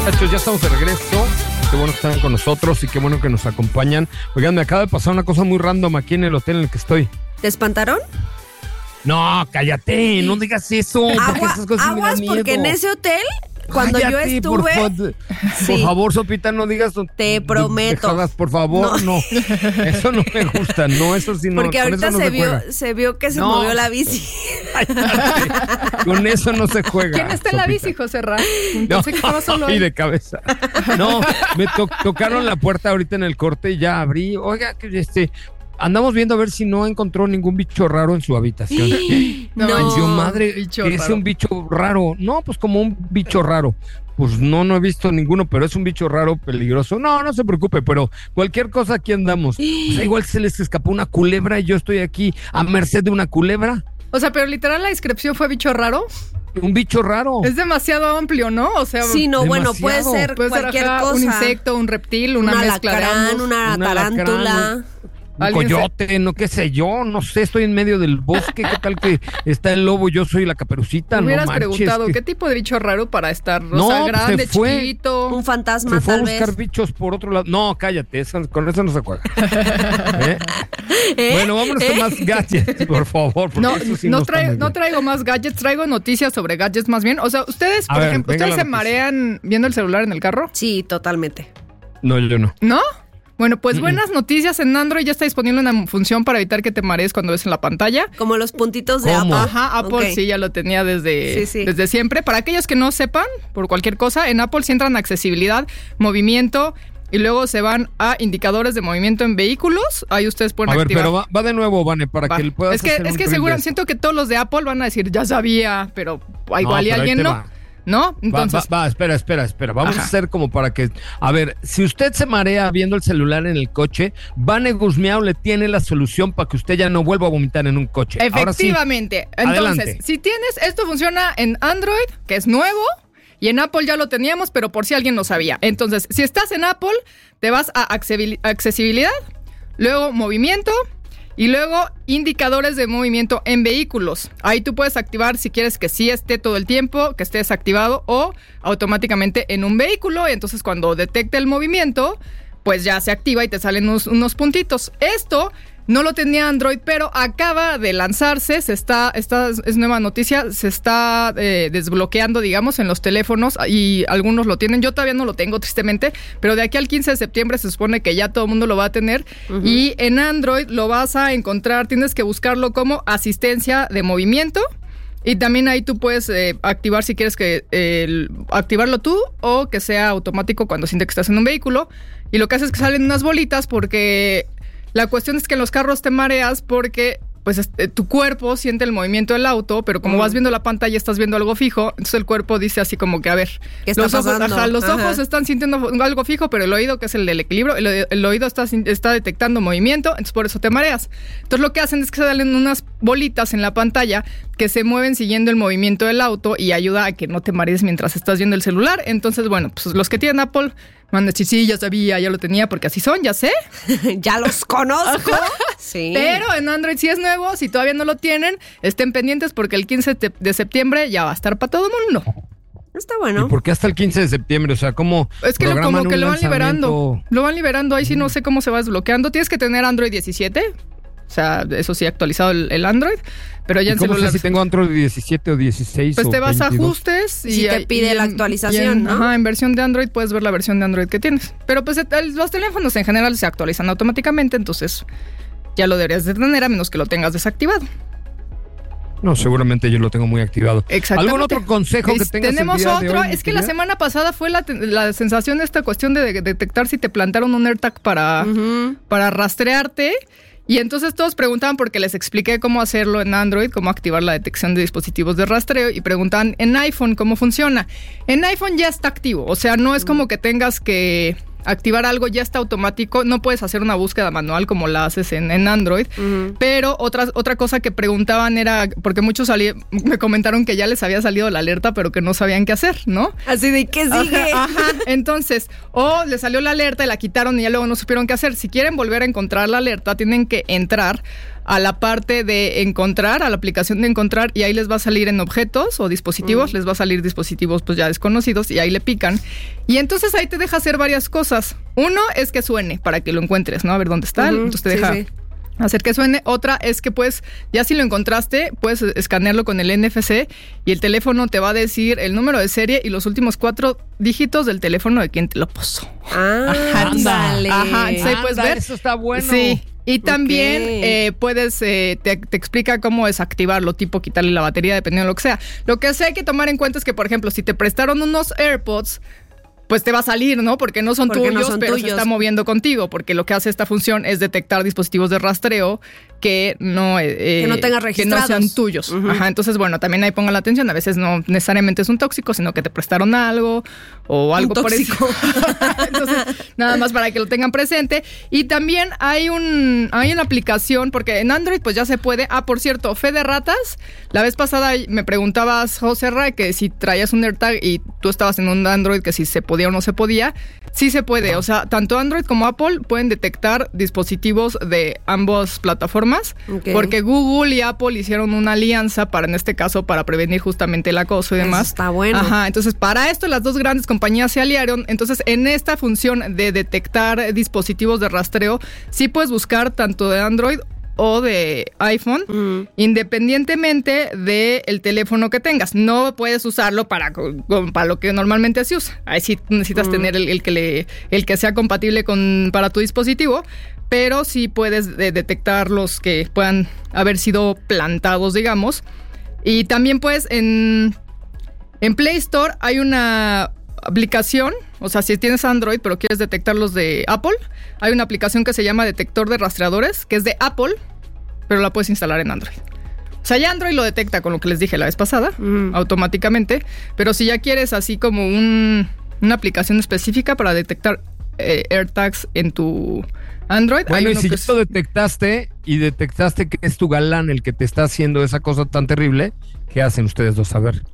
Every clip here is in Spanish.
muchachos, ya estamos de regreso. Qué bueno que están con nosotros y qué bueno que nos acompañan. Oigan, me acaba de pasar una cosa muy random aquí en el hotel en el que estoy. ¿Te espantaron? No, cállate, no digas eso. Porque esas cosas me dan miedo. Porque en ese hotel, cuando cállate, yo estuve... Por favor, Sopita, no digas... Te prometo. Por favor, no. Eso no me gusta, no, eso sí no. Porque ahorita no se vio que se movió la bici. Con eso no se juega. ¿Quién está en la bici, José Ra? Pensé que estaba solo ahí de cabeza. No, me tocaron la puerta ahorita en el corte y ya abrí. Oiga, andamos viendo a ver si no encontró ningún bicho raro en su habitación. No. Yo, madre, ¿qué es un bicho raro? No, pues como un bicho raro. Pues no he visto ninguno, pero es un bicho raro, peligroso. No se preocupe, pero cualquier cosa aquí andamos. O sea, igual se les escapó una culebra y yo estoy aquí a merced de una culebra. O sea, pero literal la descripción fue bicho raro. Un bicho raro. Es demasiado amplio, ¿no? O sea, sí, no, bueno, puede ser cualquier cosa. Un insecto, un reptil, una mezcla de ambos. Una tarántula. Un coyote, no qué sé yo, no sé, estoy en medio del bosque, qué tal que está el lobo, yo soy la Caperucita, hubieras preguntado, ¿qué tipo de bicho raro para estar? No, o sea, grande, chiquito. Un fantasma, se fue tal a buscar vez. Bichos por otro lado. No, cállate, con eso no se juega. Bueno, vámonos con más gadgets, por favor. No traigo más gadgets, traigo noticias sobre gadgets más bien. O sea, ustedes, por ejemplo, ¿ustedes se marean viendo el celular en el carro? Sí, totalmente. No, yo no. ¿No? Bueno, pues buenas noticias. En Android ya está disponible una función para evitar que te marees cuando ves en la pantalla. Como los puntitos de Apple. Ajá, Apple sí ya lo tenía desde siempre. Para aquellos que no sepan, por cualquier cosa, en Apple sí entran a accesibilidad, movimiento y luego se van a indicadores de movimiento en vehículos. Ahí ustedes pueden activar. A ver, pero va de nuevo, Vane, para que él pueda hacer Es que seguro, siento que todos los de Apple van a decir, ya sabía, pero igual y alguien no. ¿No? Entonces... Espera. Vamos a hacer como para que... A ver, si usted se marea viendo el celular en el coche, Vane Guzmiao le tiene la solución para que usted ya no vuelva a vomitar en un coche. Efectivamente. Ahora sí, entonces, adelante. Si tienes... Esto funciona en Android, que es nuevo, y en Apple ya lo teníamos, pero por si alguien no sabía. Entonces, si estás en Apple, te vas a accesibilidad, luego movimiento... Y luego, indicadores de movimiento en vehículos. Ahí tú puedes activar si quieres que sí esté todo el tiempo, que esté desactivado o automáticamente en un vehículo. Y entonces cuando detecte el movimiento, pues ya se activa y te salen unos puntitos. Esto no lo tenía Android, pero acaba de lanzarse. Es nueva noticia. Se está desbloqueando, digamos, en los teléfonos y algunos lo tienen. Yo todavía no lo tengo, tristemente, pero de aquí al 15 de septiembre se supone que ya todo el mundo lo va a tener. Uh-huh. Y en Android lo vas a encontrar, tienes que buscarlo como asistencia de movimiento. Y también ahí tú puedes activar si quieres que activarlo tú o que sea automático cuando sientes que estás en un vehículo. Y lo que hace es que salen unas bolitas porque... La cuestión es que en los carros te mareas porque pues tu cuerpo siente el movimiento del auto, pero como vas viendo la pantalla estás viendo algo fijo, entonces el cuerpo dice así como que, a ver, ¿qué está pasando? Los ojos están sintiendo algo fijo, pero el oído, que es el del equilibrio, el oído está detectando movimiento, entonces por eso te mareas. Entonces lo que hacen es que salen unas bolitas en la pantalla que se mueven siguiendo el movimiento del auto y ayuda a que no te marees mientras estás viendo el celular. Entonces, bueno, pues los que tienen Apple... Manda, sí, ya sabía, ya lo tenía, porque así son, ya sé. Ya los conozco. Sí. Pero en Android sí es nuevo, si todavía no lo tienen, estén pendientes porque el 15 de septiembre ya va a estar para todo el mundo. Está bueno. ¿Y por qué hasta el 15 de septiembre? O sea, ¿cómo? Es que como que lo van liberando. Lo van liberando, ahí sí no sé cómo se va desbloqueando. Tienes que tener Android 17. O sea, eso sí, actualizado el Android, pero ya en celular. ¿Cómo sé si tengo Android 17 o 16 pues o te vas 22? a ajustes y te pide la actualización, ¿no? Ajá, en versión de Android puedes ver la versión de Android que tienes. Pero pues los teléfonos en general se actualizan automáticamente, entonces ya lo deberías de tener a menos que lo tengas desactivado. No, seguramente yo lo tengo muy activado. Exactamente. ¿Algún otro consejo que tengas? Tenemos otro. Es que la semana pasada fue la sensación de esta cuestión de detectar si te plantaron un AirTag para rastrearte. Y entonces todos preguntaban porque les expliqué cómo hacerlo en Android, cómo activar la detección de dispositivos de rastreo y preguntan en iPhone cómo funciona. En iPhone ya está activo, o sea, no es como que tengas que activar algo, ya está automático, no puedes hacer una búsqueda manual como la haces en Android, pero otra cosa que preguntaban era, porque muchos me comentaron que ya les había salido la alerta, pero que no sabían qué hacer, ¿no? Así de, ¿qué sigue? Ajá. Entonces, les salió la alerta y la quitaron y ya luego no supieron qué hacer. Si quieren volver a encontrar la alerta, tienen que entrar a la parte de encontrar, a la aplicación de encontrar, y ahí les va a salir en objetos o dispositivos, les va a salir dispositivos pues ya desconocidos, y ahí le pican. Y entonces ahí te deja hacer varias cosas. Uno es que suene para que lo encuentres, ¿no? A ver dónde está. Entonces te deja hacer que suene. Otra es que puedes, ya si lo encontraste, puedes escanearlo con el NFC y el teléfono te va a decir el número de serie y los últimos 4 dígitos del teléfono de quien te lo puso. Ándale. Ajá, entonces ahí puedes ver. Eso está bueno. Sí. Y también puedes, te explica cómo desactivarlo, tipo quitarle la batería, dependiendo de lo que sea. Lo que sí hay que tomar en cuenta es que, por ejemplo, si te prestaron unos AirPods, pues te va a salir, ¿no? Porque no son tuyos, pero se está moviendo contigo, porque lo que hace esta función es detectar dispositivos de rastreo que no tengas registrados, que no sean tuyos. Ajá, entonces, bueno, también ahí pongan la atención. A veces no necesariamente es un tóxico, sino que te prestaron algo o algo parecido. Entonces, nada más para que lo tengan presente. Y también hay una aplicación, porque en Android pues ya se puede. Por cierto, fe de ratas, la vez pasada me preguntabas, José Ra, que si traías un AirTag y tú estabas en un Android, que si se podía o no se podía. Sí se puede, o sea, tanto Android como Apple pueden detectar dispositivos de ambas plataformas, porque Google y Apple hicieron una alianza para, en este caso, para prevenir justamente el acoso y demás. Eso está bueno. Ajá, entonces para esto las dos grandes compañías se aliaron. Entonces en esta función de detectar dispositivos de rastreo, sí puedes buscar tanto de Android o de iPhone, independientemente del teléfono que tengas. No puedes usarlo para lo que normalmente se usa. Ahí sí necesitas tener el que sea compatible para tu dispositivo, pero sí puedes detectar los que puedan haber sido plantados, digamos. Y también puedes en Play Store hay una aplicación, o sea, si tienes Android pero quieres detectar los de Apple, hay una aplicación que se llama Detector de Rastreadores, que es de Apple, pero la puedes instalar en Android. O sea, ya Android lo detecta con lo que les dije la vez pasada, automáticamente, pero si ya quieres así como una aplicación específica para detectar AirTags en tu Android. Bueno, y si ya lo detectaste que es tu galán el que te está haciendo esa cosa tan terrible, ¿qué hacen ustedes dos? A ver.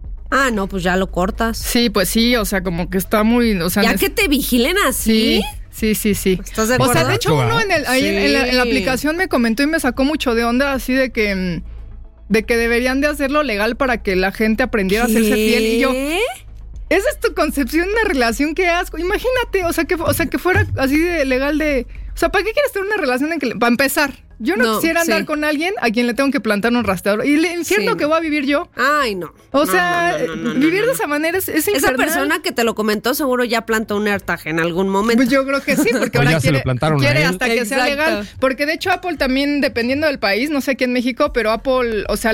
No, pues ya lo cortas. Sí, pues sí, o sea, como que está muy... O sea, ya que te vigilen así. Sí. ¿Estás de acuerdo? O sea, de hecho, uno en la aplicación me comentó y me sacó mucho de onda, así de que deberían de hacerlo legal para que la gente aprendiera a hacerse fiel. Y yo... ¿Esa es tu concepción de una relación? ¡Qué asco! Imagínate, o sea, que fuera así de legal de... O sea, ¿para qué quieres tener una relación en que... Para empezar, yo no quisiera andar con alguien a quien le tengo que plantar un rastreador. Y el infierno que voy a vivir yo. Ay, no. O sea, vivir de esa manera es infernal. Esa persona que te lo comentó seguro ya plantó un AirTag en algún momento. Pues yo creo que sí, porque ahora quiere hasta que sea Exacto. legal. Porque de hecho Apple también, dependiendo del país, no sé aquí en México, pero Apple, o sea,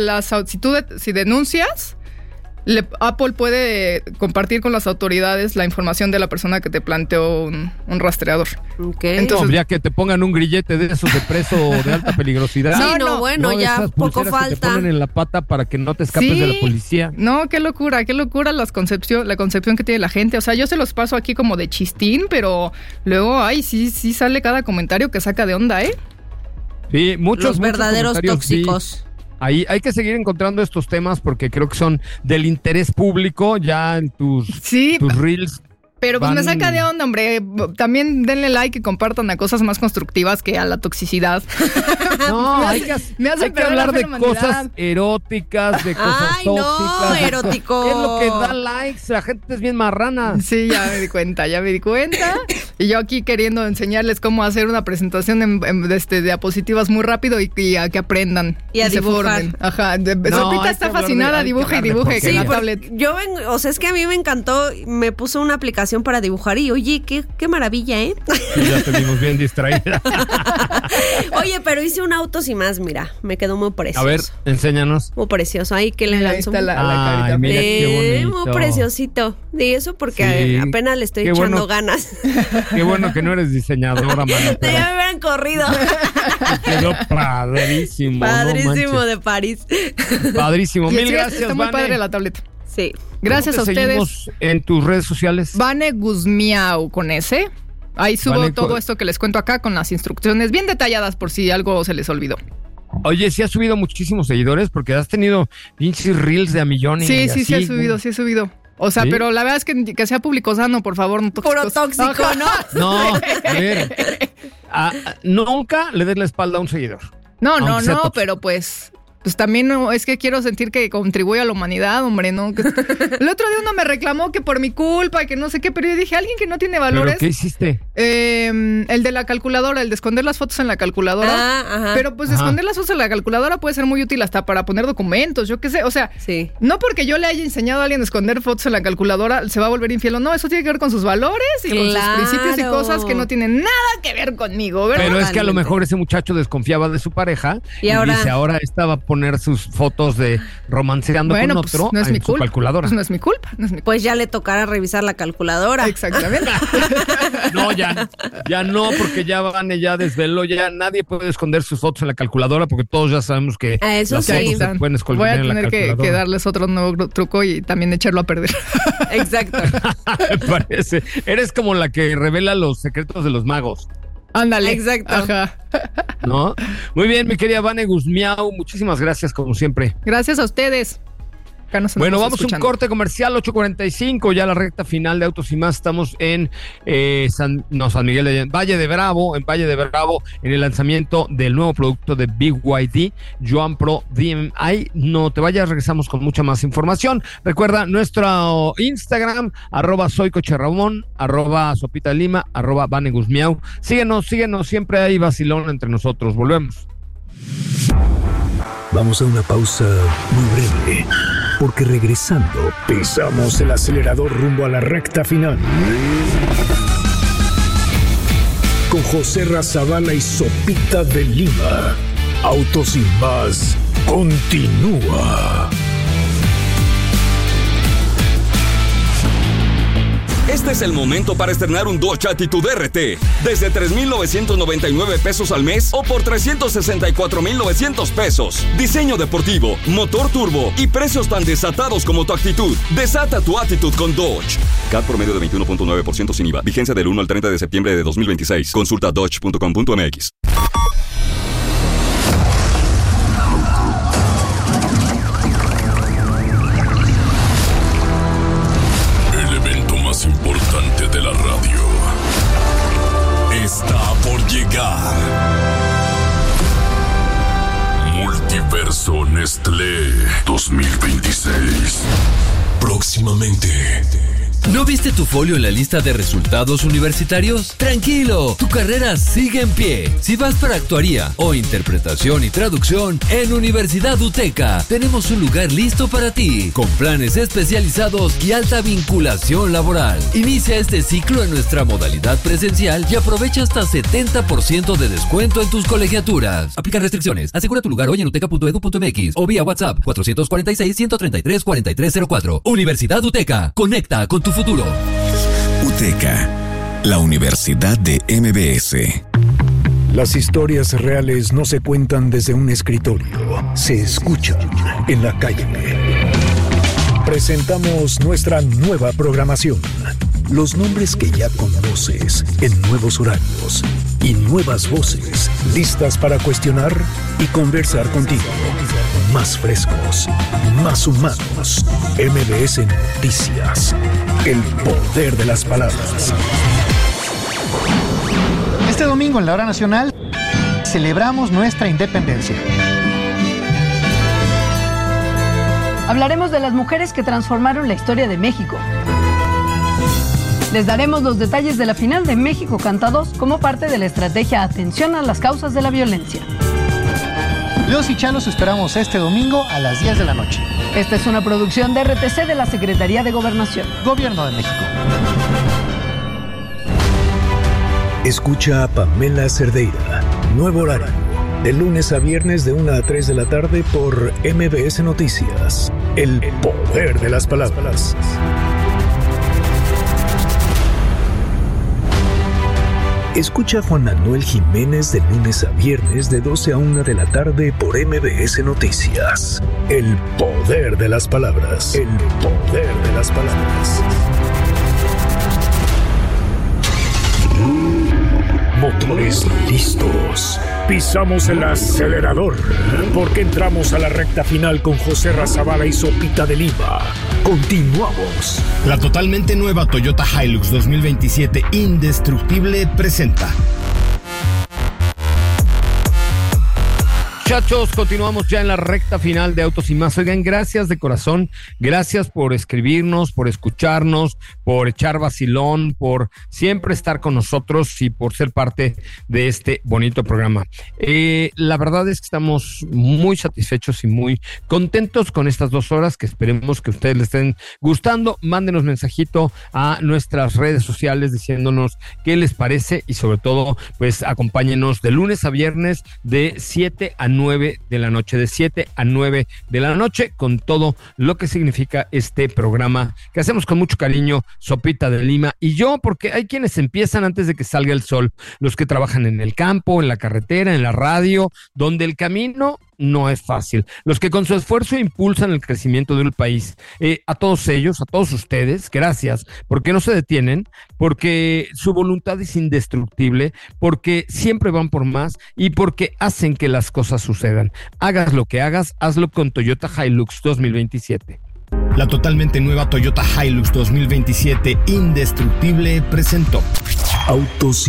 si denuncias... Apple puede compartir con las autoridades la información de la persona que te planteó un rastreador. Entonces, ya que te pongan un grillete de esos de preso de alta peligrosidad. Sí, bueno, ya poco falta. Que te ponen en la pata para que no te escapes de la policía. No, qué locura la concepción que tiene la gente. O sea, yo se los paso aquí como de chistín, pero luego, sí sale cada comentario que saca de onda, ¿eh? Sí, muchos verdaderos tóxicos. Sí. Ahí hay que seguir encontrando estos temas porque creo que son del interés público ya en tus reels. Pero pues me saca de onda, hombre. También denle like y compartan a cosas más constructivas que a la toxicidad. No, hay que hablar de cosas eróticas, de cosas tóxicas. No, erótico. Es lo que da likes, la gente es bien marrana. Sí, ya me di cuenta. Y yo aquí queriendo enseñarles cómo hacer una presentación de diapositivas muy rápido y a que aprendan. Y a dibujar. Se formen. Ajá. Sopita está fascinada, dibuja y dibuja. Sí, la tablet. Yo vengo, o sea, es que a mí me encantó, me puso una aplicación para dibujar y oye, qué maravilla, ¿eh? Sí, ya te vimos bien distraída. Oye, pero hice un auto sin más, mira, me quedó muy precioso. A ver, enséñanos. Muy precioso, ahí que le lanzó. Ahí está la carita. Mira qué bonito. Muy preciosito. Y eso porque apenas le estoy echando ganas. Qué bueno que no eres diseñadora, mano. Ya me hubieran corrido. Quedó padrísimo. Padrísimo de París. Padrísimo. Mil gracias, está muy padre la tableta. Sí. Gracias a ustedes. Seguimos en tus redes sociales. Vane Guzmiau con ese. Ahí subo todo esto que les cuento acá con las instrucciones bien detalladas por si algo se les olvidó. Oye, sí has subido muchísimos seguidores porque has tenido pinches reels de a millones. Sí, he subido. O sea, pero la verdad es que sea público sano, por favor, no tóxicos. Puro tóxico, ¿no? No, a ver. Nunca le des la espalda a un seguidor. No, pero pues también no, es que quiero sentir que contribuyo a la humanidad, hombre, ¿no? El otro día uno me reclamó que por mi culpa, que no sé qué, pero yo dije, alguien que no tiene valores. ¿Pero qué hiciste? El de la calculadora, el de esconder las fotos en la calculadora. Ajá. Pero pues esconder las fotos en la calculadora puede ser muy útil hasta para poner documentos, yo qué sé. O sea, sí. No porque yo le haya enseñado a alguien a esconder fotos en la calculadora se va a volver infiel o no. Eso tiene que ver con sus valores y con sus principios y cosas que no tienen nada que ver conmigo, ¿verdad? Pero es que a lo mejor ese muchacho desconfiaba de su pareja y dice, ahora esta va a poner sus fotos de romanceando con otro no es en mi su culpa. calculadora. Pues no es mi culpa. Pues ya le tocará revisar la calculadora. Exactamente. No, ya no, porque ya desveló, ya nadie puede esconder sus fotos en la calculadora porque todos ya sabemos que eso las sí. fotos se pueden esconder Voy a en la tener calculadora. que darles otro nuevo truco y también echarlo a perder. Exacto. Me parece. Eres como la que revela los secretos de los magos. Ándale. Exacto. Ajá. ¿No? Muy bien, mi querida Vane Guzmiau, muchísimas gracias como siempre. Gracias a ustedes. Bueno, vamos a un corte comercial, 8:45, ya la recta final de Autos y Más. Estamos en San Miguel de Valle de Bravo, en el lanzamiento del nuevo producto de BYD, Yuan Pro DMI. No te vayas, regresamos con mucha más información. Recuerda nuestro Instagram, @soycocherramón, @sopitalima, @Vane Guzmiau. Síguenos, siempre hay vacilón entre nosotros. Volvemos. Vamos a una pausa muy breve, porque regresando pisamos el acelerador rumbo a la recta final. Con José Razabala y Sopita de Lima. Autos y Más continúa. Este es el momento para estrenar un Dodge Attitude RT desde 3,999 pesos al mes o por 364,900 pesos. Diseño deportivo, motor turbo y precios tan desatados como tu actitud. Desata tu Attitude con Dodge. CAT promedio de 21.9% sin IVA. Vigencia del 1 al 30 de septiembre de 2026. Consulta dodge.com.mx. Importante de la radio está por llegar. Multiverso Nestlé 2026. Próximamente. ¿No viste tu folio en la lista de resultados universitarios? ¡Tranquilo! Tu carrera sigue en pie. Si vas para actuaría o interpretación y traducción, en Universidad UTECA tenemos un lugar listo para ti, con planes especializados y alta vinculación laboral. Inicia este ciclo en nuestra modalidad presencial y aprovecha hasta 70% de descuento en tus colegiaturas. Aplican restricciones. Asegura tu lugar hoy en uteca.edu.mx o vía WhatsApp 446-133-4304. Universidad UTECA. Conecta con tu futuro. UTECA, la Universidad de MBS. Las historias reales no se cuentan desde un escritorio, se escuchan en la calle. Presentamos nuestra nueva programación. Los nombres que ya conoces en nuevos horarios y nuevas voces listas para cuestionar y conversar contigo. Más frescos, más humanos. MBS Noticias. El poder de las palabras. Este domingo en la Hora Nacional celebramos nuestra independencia. Hablaremos de las mujeres que transformaron la historia de México. Les daremos los detalles de la final de México Canta 2 como parte de la estrategia Atención a las causas de la violencia. Leos y Chalos esperamos este domingo a las 10 de la noche. Esta es una producción de RTC de la Secretaría de Gobernación. Gobierno de México. Escucha a Pamela Cerdeira. Nuevo horario. De lunes a viernes de 1 a 3 de la tarde por MBS Noticias. El poder de las palabras. Escucha a Juan Manuel Jiménez de lunes a viernes de 12 a 1 de la tarde por MBS Noticias. El poder de las palabras. El poder de las palabras. Motores listos. Pisamos el acelerador porque entramos a la recta final con José Razabala y Sopita de Lima. Continuamos. La totalmente nueva Toyota Hilux 2027 Indestructible presenta Muchachos, continuamos ya en la recta final de Autos y Más. Oigan, gracias de corazón, gracias por escribirnos, por escucharnos, por echar vacilón, por siempre estar con nosotros y por ser parte de este bonito programa. La verdad es que estamos muy satisfechos y muy contentos con estas 2 horas, que esperemos que ustedes les estén gustando. Mándenos mensajito a nuestras redes sociales diciéndonos qué les parece y sobre todo, pues acompáñenos de lunes a viernes de 7 a 9 de la noche, de 7 a 9 de la noche, con todo lo que significa este programa que hacemos con mucho cariño, Sopita de Lima y yo, porque hay quienes empiezan antes de que salga el sol, los que trabajan en el campo, en la carretera, en la radio, donde el camino no es fácil, los que con su esfuerzo impulsan el crecimiento del país. A todos ellos, a todos ustedes, gracias, porque no se detienen, porque su voluntad es indestructible, porque siempre van por más y porque hacen que las cosas sucedan. Hagas lo que hagas, hazlo con Toyota Hilux 2027. La totalmente nueva Toyota Hilux 2027 indestructible presentó Autos